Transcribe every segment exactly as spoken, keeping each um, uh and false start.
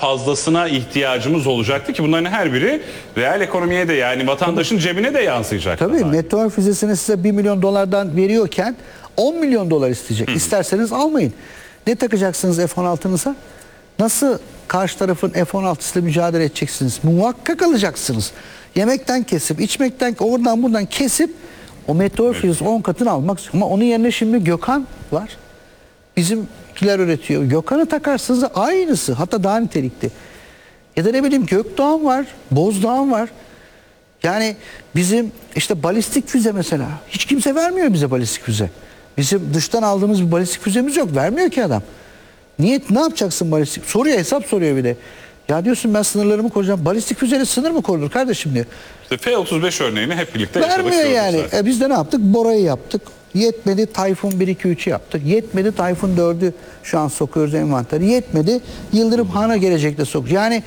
fazlasına ihtiyacımız olacaktı ki bunların her biri reel ekonomiye de, yani vatandaşın Tabii. cebine de yansıyacak. Tabii Meteor füzesini size bir milyon dolardan veriyorken on milyon dolar isteyecek. Hı. İsterseniz almayın. Ne takacaksınız F on altınıza? Nasıl karşı tarafın F on altısıyla mücadele edeceksiniz? Muhakkak alacaksınız. Yemekten kesip, içmekten, oradan buradan kesip o Meteor füzesi on katını almak. Ama onun yerine şimdi Gökhan var. Bizimkiler üretiyor. Gökhan'ı takarsınız da aynısı. Hatta daha nitelikli. Ya da ne bileyim Gökdoğan var. Bozdağan var. Yani bizim işte balistik füze mesela. Hiç kimse vermiyor bize balistik füze. Bizim dıştan aldığımız bir balistik füzemiz yok. Vermiyor ki adam. Niye, ne yapacaksın balistik? Soruyor, hesap soruyor bir de. Ya diyorsun ben sınırlarımı koruyacağım. Balistik füzeyle sınır mı korunur kardeşim diyor. İşte F otuz beş örneğini hep birlikte yaşadık. Vermiyor yani. E biz de ne yaptık? Bora'yı yaptık. Yetmedi Tayfun bir iki üçü yaptık. Yetmedi Tayfun dördü şu an sokuyoruz envanteri. Yetmedi Yıldırım Han'a gelecekte sok. Yani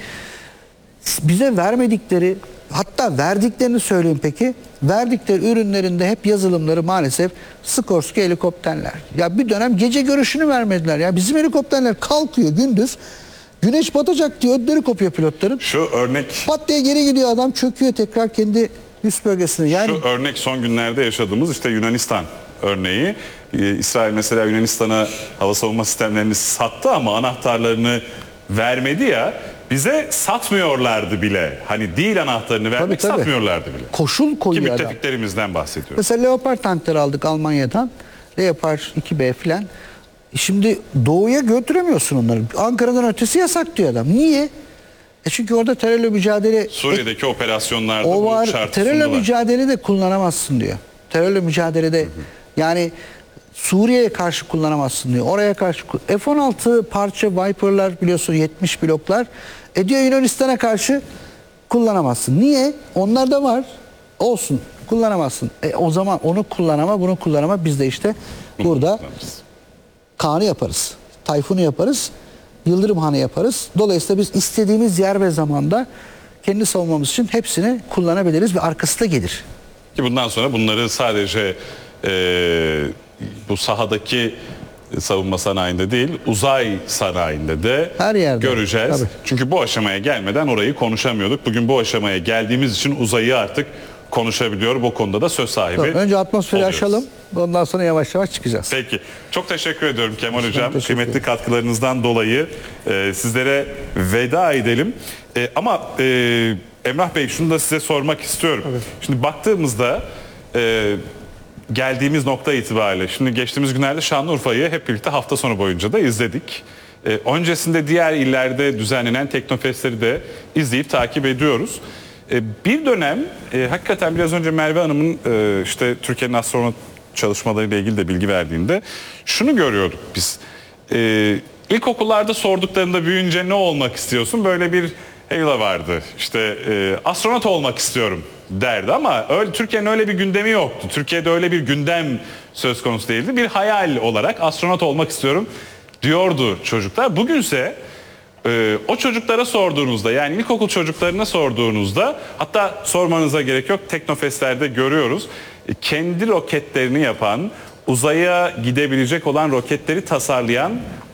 bize vermedikleri, hatta verdiklerini söyleyeyim peki. Verdikleri ürünlerinde hep yazılımları maalesef Skorsky helikopterler. Ya bir dönem gece görüşünü vermediler. Ya bizim helikopterler kalkıyor gündüz. Güneş batacak diyor, ödleri kopuyor pilotların. Şu örnek... Pat diye geri gidiyor adam, çöküyor tekrar kendi üst bölgesine. Yani... Şu örnek son günlerde yaşadığımız işte Yunanistan örneği. Ee, İsrail mesela Yunanistan'a hava savunma sistemlerini sattı ama anahtarlarını vermedi ya. Bize satmıyorlardı bile. Hani değil anahtarını vermek, tabii, tabii. satmıyorlardı bile. Koşul koyuyor adam. Ki müttefiklerimizden bahsediyoruz. Mesela Leopard tankları aldık Almanya'dan. Leopard iki B filan. Şimdi doğuya götüremiyorsun onları. Ankara'dan ötesi yasak diyor adam. Niye? E çünkü orada terörle mücadele... Suriye'deki e, operasyonlarda o var, bu şartı terörle sundular. mücadelede kullanamazsın diyor. Terörle mücadelede, hı hı. yani Suriye'ye karşı kullanamazsın diyor. Oraya karşı... F on altı parça Viper'lar biliyorsun yetmiş bloklar. E diyor Yunanistan'a karşı kullanamazsın. Niye? Onlar da var. Olsun. Kullanamazsın. E o zaman onu kullanama, bunu kullanama. Biz de işte burada Kaan'ı yaparız. Tayfun'u yaparız. Yıldırım Han'ı yaparız. Dolayısıyla biz istediğimiz yer ve zamanda kendi savunmamız için hepsini kullanabiliriz ve arkası da gelir. Ki bundan sonra bunları sadece e, bu sahadaki savunma sanayinde değil, uzay sanayinde de her yerde göreceğiz. Tabii. Çünkü bu aşamaya gelmeden orayı konuşamıyorduk. Bugün bu aşamaya geldiğimiz için uzayı artık konuşabiliyor. Bu konuda da söz sahibi Tabii. Önce atmosferi oluyoruz. aşalım. Ondan sonra yavaş yavaş çıkacağız. Peki. Çok teşekkür ediyorum Kemal Hocam. Kıymetli katkılarınızdan dolayı e, sizlere veda edelim. E, ama e, Emrah Bey, şunu da size sormak istiyorum. Evet. Şimdi baktığımızda e, geldiğimiz nokta itibariyle, şimdi geçtiğimiz günlerde Şanlıurfa'yı hep birlikte hafta sonu boyunca da izledik. E, öncesinde diğer illerde düzenlenen Teknofestleri de izleyip takip ediyoruz. E, bir dönem e, hakikaten biraz önce Merve Hanım'ın e, işte Türkiye'nin astronot çalışmalarıyla ilgili de bilgi verdiğinde şunu görüyorduk biz. E, ilkokullarda sorduklarında büyüyünce ne olmak istiyorsun? Böyle bir heyla vardı. İşte e, astronot olmak istiyorum derdi ama öyle, Türkiye'nin öyle bir gündemi yoktu. Türkiye'de öyle bir gündem söz konusu değildi. Bir hayal olarak astronot olmak istiyorum diyordu çocuklar. Bugünse e, o çocuklara sorduğunuzda, yani ilkokul çocuklarına sorduğunuzda, hatta sormanıza gerek yok, Teknofestler'de görüyoruz. E, kendi roketlerini yapan, uzaya gidebilecek olan roketleri tasarlayan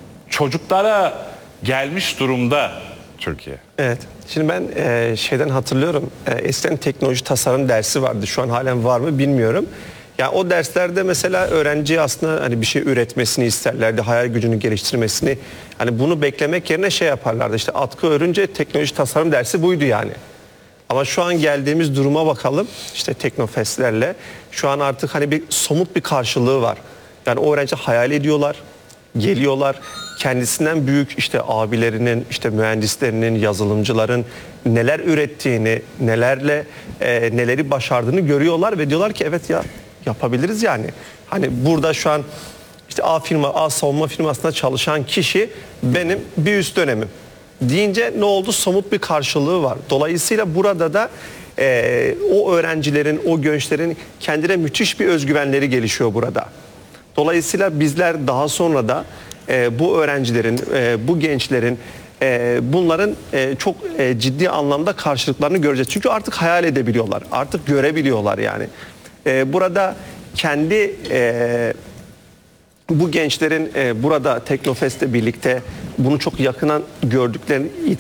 çocuklara gelmiş durumda Türkiye. Evet. Şimdi ben e, şeyden hatırlıyorum. E, eskiden teknoloji tasarım dersi vardı. Şu an halen var mı bilmiyorum. Yani o derslerde mesela öğrenci aslında hani bir şey üretmesini isterlerdi. Hayal gücünü geliştirmesini. Hani bunu beklemek yerine şey yaparlardı. İşte atkı örünce teknoloji tasarım dersi buydu yani. Ama şu an geldiğimiz duruma bakalım. İşte Teknofestlerle şu an artık hani bir somut bir karşılığı var. Yani o öğrenci hayal ediyorlar. Geliyorlar, kendisinden büyük işte abilerinin, işte mühendislerinin, yazılımcıların neler ürettiğini, nelerle e, neleri başardığını görüyorlar ve diyorlar ki evet ya yapabiliriz yani. Hani burada şu an işte A firma, A savunma firmasında çalışan kişi benim bir üst dönemim deyince ne oldu? Somut bir karşılığı var. Dolayısıyla burada da e, o öğrencilerin, o gençlerin kendine müthiş bir özgüvenleri gelişiyor burada. Dolayısıyla bizler daha sonra da e, bu öğrencilerin, e, bu gençlerin e, bunların e, çok e, ciddi anlamda karşılıklarını göreceğiz. Çünkü artık hayal edebiliyorlar, artık görebiliyorlar yani. E, burada kendi e, bu gençlerin e, burada Teknofest'le birlikte bunu çok yakından gördüklerini